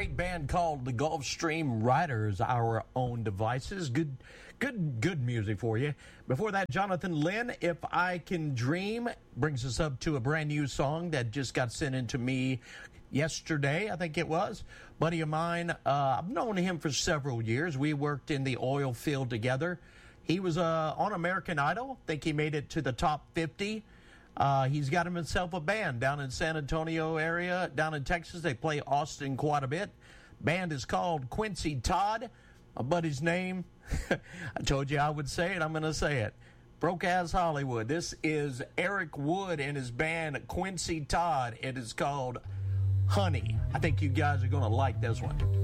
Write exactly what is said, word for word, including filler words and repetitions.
great band called the Gulfstream Riders, Our Own Devices. Good, good, good music for you. Before that, Jonathan Lynn, If I Can Dream, brings us up to a brand new song that just got sent in to me yesterday, I think it was. Buddy of mine, uh, I've known him for several years. We worked in the oil field together. He was uh, on American Idol. I think he made it to the top fifty. Uh, he's got himself a band down in San Antonio area, down in Texas. They play Austin quite a bit. Band is called Quincy Todd. My buddy's name, I told you I would say it, I'm going to say it. Broke Ass Hollywood. This is Eric Wood and his band Quincy Todd. It is called Honey. I think you guys are going to like this one.